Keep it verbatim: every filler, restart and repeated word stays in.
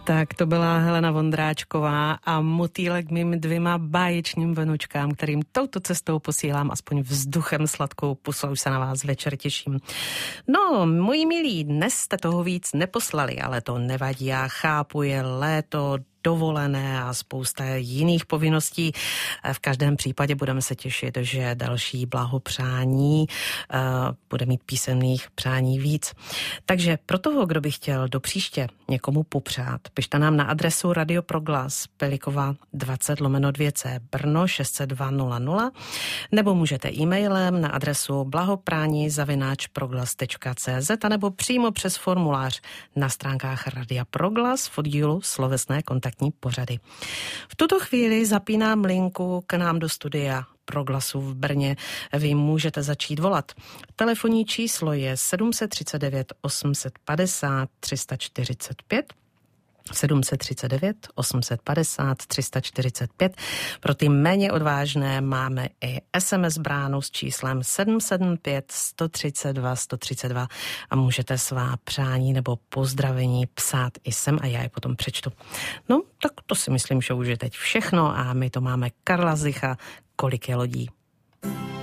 Tak to byla Helena Vondráčková a motýlek mým dvěma báječným vnučkám, kterým touto cestou posílám aspoň vzduchem sladkou pusu. Už se na vás večer těším. No, moji milí, dnes jste toho víc neposlali, ale to nevadí, já chápu, je léto, dovolené a spousta jiných povinností. V každém případě budeme se těšit, že další blahopřání uh, bude mít písemných přání víc. Takže pro toho, kdo by chtěl do příště někomu popřát, pište nám na adresu Radio Proglas Pelikova dvacet lomeno dvě C Brno šest set dva nula nula nebo můžete e-mailem na adresu blahoprání zavináč proglas tečka cé zet a nebo přímo přes formulář na stránkách Radia Proglas v oddílu slovesné kontakty. Pořady. V tuto chvíli zapínám linku k nám do studia Proglasu v Brně. Vy můžete začít volat. Telefonní číslo je sedm set třicet devět osm set padesát tři sta čtyřicet pět. sedm set třicet devět osm set padesát tři sta čtyřicet pět. Pro ty méně odvážné máme i es em es bránu s číslem sedm sedm pět sto třicet dva sto třicet dva a můžete svá přání nebo pozdravení psát i sem a já je potom přečtu. No, tak to si myslím, že už je teď všechno a my to máme Karla Zicha, Kolik je lodí.